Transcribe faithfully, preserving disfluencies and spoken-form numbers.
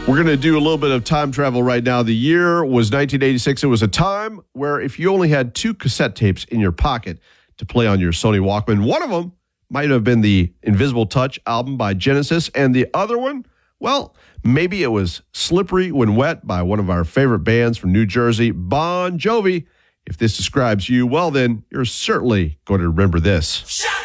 We're going to do a little bit of time travel right now. The year was nineteen eighty-six. It was a time where if you only had two cassette tapes in your pocket to play on your Sony Walkman, one of them might have been the Invisible Touch album by Genesis, and the other one, well, maybe it was Slippery When Wet by one of our favorite bands from New Jersey, Bon Jovi. If this describes you, well, then you're certainly going to remember this.